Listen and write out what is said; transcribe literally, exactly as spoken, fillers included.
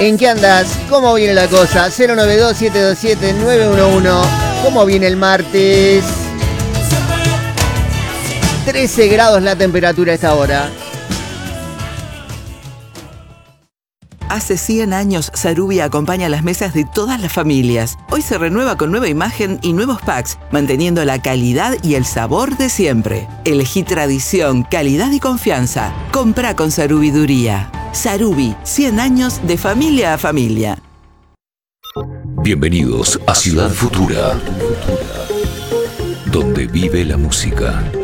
¿En qué andas? ¿Cómo viene la cosa? cero nueve dos, siete dos siete, nueve uno uno. ¿Cómo viene el martes? trece grados la temperatura a esta hora. Hace cien años, Sarubi acompaña las mesas de todas las familias. Hoy se renueva con nueva imagen y nuevos packs, manteniendo la calidad y el sabor de siempre. Elegí tradición, calidad y confianza. Comprá con Sarubiduría. Sarubi, cien años de familia a familia. Bienvenidos a Ciudad Futura, donde vive la música.